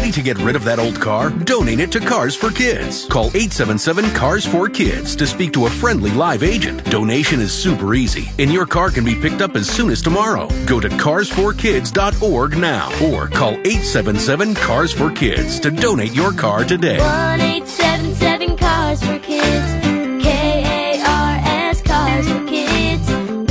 Ready to get rid of that old car? Donate it to Cars for Kids. Call 877-CARS4KIDS to speak to a friendly live agent. Donation is super easy, and your car can be picked up as soon as tomorrow. Go to carsforkids.org now or call 877-CARS4KIDS to donate your car today. 1-877-CARS4KIDS. KARS Cars for Kids.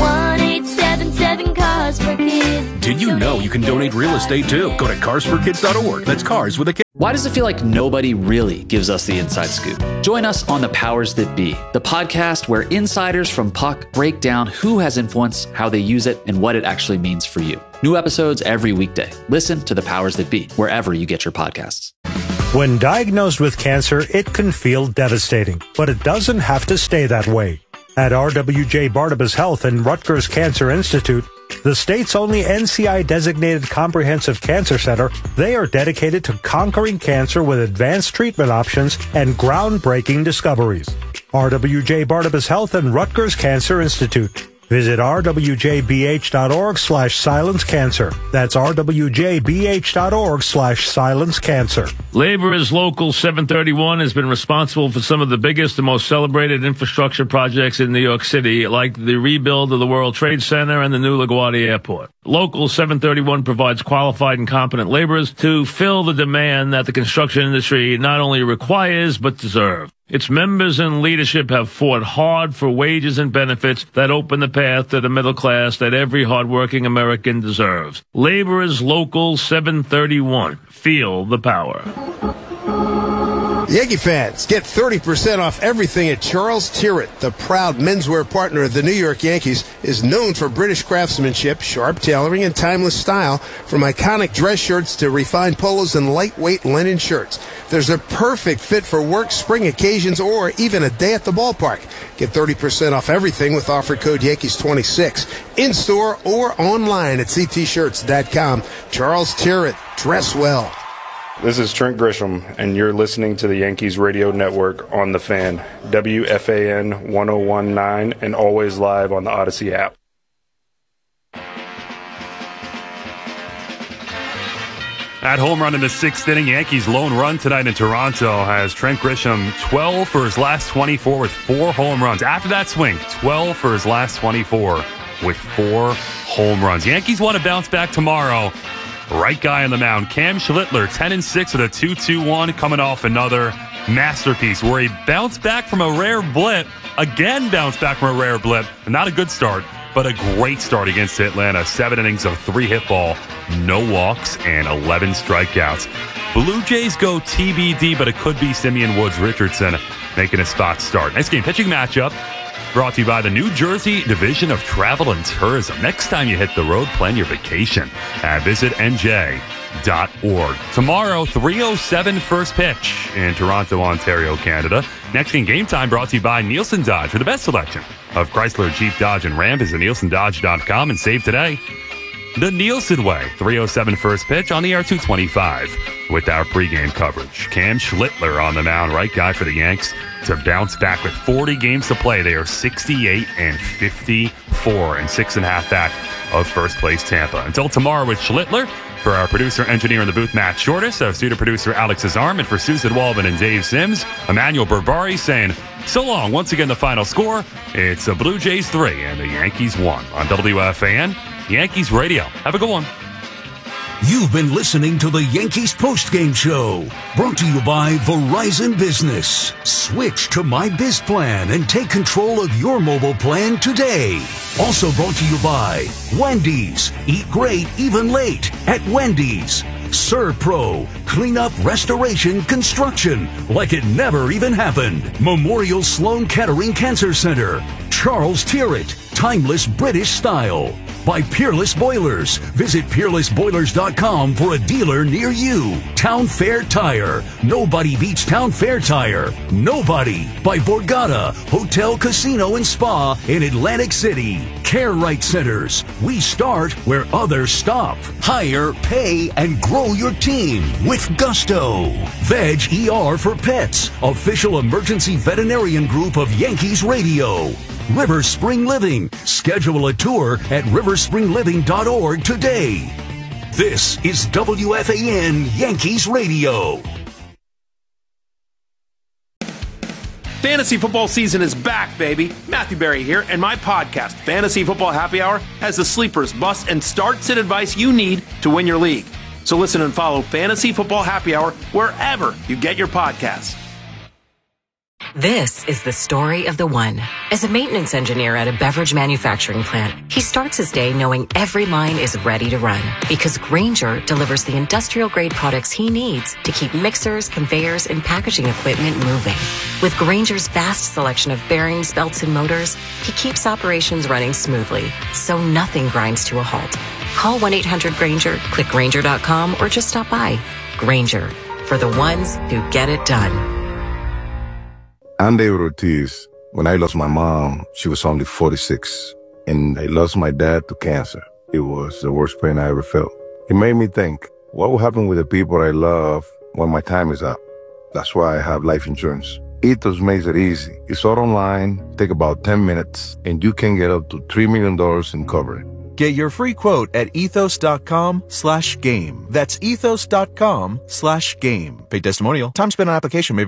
1-877-CARS4KIDS. Did you know you can donate real estate too? Go to carsforkids.org. That's cars with a K. Why does it feel like nobody really gives us the inside scoop? Join us on The Powers That Be, the podcast where insiders from Puck break down who has influence, how they use it, and what it actually means for you. New episodes every weekday. Listen to The Powers That Be, wherever you get your podcasts. When diagnosed with cancer, it can feel devastating, but it doesn't have to stay that way. At RWJ Barnabas Health and Rutgers Cancer Institute, the state's only NCI-designated comprehensive cancer center, they are dedicated to conquering cancer with advanced treatment options and groundbreaking discoveries. RWJ Barnabas Health and Rutgers Cancer Institute. Visit rwjbh.org/silencecancer. That's rwjbh.org/silencecancer. Laborers Local 731 has been responsible for some of the biggest and most celebrated infrastructure projects in New York City, like the rebuild of the World Trade Center and the new LaGuardia Airport. Local 731 provides qualified and competent laborers to fill the demand that the construction industry not only requires but deserves. Its members and leadership have fought hard for wages and benefits that open the path to the middle class that every hardworking American deserves. Laborers Local 731. Feel the power. Yankee fans, get 30% off everything at Charles Tyrwhitt. The proud menswear partner of the New York Yankees is known for British craftsmanship, sharp tailoring, and timeless style, from iconic dress shirts to refined polos and lightweight linen shirts. There's a perfect fit for work, spring occasions, or even a day at the ballpark. Get 30% off everything with offer code Yankees26, in-store or online at ctshirts.com. Charles Tyrwhitt, dress well. This is Trent Grisham, and you're listening to the Yankees Radio Network on The Fan, WFAN 1019, and always live on the Odyssey app. At home run in the sixth inning, Yankees' lone run tonight in Toronto has Trent Grisham 12 for his last 24 with 4 home runs. After that swing, 12 for his last 24 with 4 home runs. Yankees want to bounce back tomorrow. Right guy on the mound, Cam Schlittler, 10-6 with a 2.21, coming off another masterpiece where he bounced back from a rare blip, again bounced back from a rare blip. Not a good start, but a great start against Atlanta. 7 innings of 3 hit ball, no walks, and 11 strikeouts. Blue Jays go TBD, but it could be Simeon Woods-Richardson making a spot start. Next game, pitching matchup. Brought to you by the New Jersey Division of Travel and Tourism. Next time you hit the road, plan your vacation at visitnj.org. Tomorrow, 3:07 first pitch in Toronto, Ontario, Canada. Next game time brought to you by Nielsen Dodge. For the best selection of Chrysler, Jeep, Dodge, and Ram, visit nielsendodge.com and save today. The Nielsen Way, 3:07 first pitch on the air 225 with our pregame coverage. Cam Schlittler on the mound, right guy for the Yanks to bounce back with 40 games to play. They are 68-54 and 6.5 back of first place Tampa. Until tomorrow with Schlittler, for our producer, engineer in the booth, Matt Shortis, our studio producer, Alex Azarm, and for Susan Waldman and Dave Sims, Emmanuel Berbari saying so long. Once again, the final score, it's the Blue Jays 3 and the Yankees 1 on WFAN, Yankees Radio. Have a good one. You've been listening to the Yankees postgame show, brought to you by Verizon Business. Switch to My Biz Plan and take control of your mobile plan today. Also brought to you by Wendy's. Eat great, even late at Wendy's. ServPro, cleanup, restoration, construction, like it never even happened. Memorial Sloan Kettering Cancer Center. Charles Tyrwhitt, timeless British style. By Peerless Boilers. Visit peerlessboilers.com for a dealer near you. Town Fair Tire. Nobody beats Town Fair Tire. Nobody. By Borgata, Hotel, Casino, and Spa in Atlantic City. Care Right Centers. We start where others stop. Hire, pay, and grow your team with Gusto. Veg ER for Pets. Official emergency veterinarian group of Yankees Radio. River Spring Living. Schedule a tour at riverspringliving.org today. This is WFAN Yankees Radio. Fantasy football season is back, baby. Matthew Berry here, and my podcast, Fantasy Football Happy Hour, has the sleepers, busts, and starts and advice you need to win your league. So listen and follow Fantasy Football Happy Hour wherever you get your podcasts. This is the story of the one. As a maintenance engineer at a beverage manufacturing plant, he starts his day knowing every line is ready to run because Grainger delivers the industrial-grade products he needs to keep mixers, conveyors, and packaging equipment moving. With Grainger's vast selection of bearings, belts, and motors, he keeps operations running smoothly, so nothing grinds to a halt. Call 1-800-GRAINGER, click Grainger.com, or just stop by. Grainger, for the ones who get it done. I'm David Ortiz. When I lost my mom, she was only 46, and I lost my dad to cancer. It was the worst pain I ever felt. It made me think, what will happen with the people I love when my time is up? That's why I have life insurance. Ethos makes it easy. It's all online, take about 10 minutes, and you can get up to $3 million in coverage. Get your free quote at ethos.com/game. That's ethos.com/game. Paid testimonial. Time spent on application may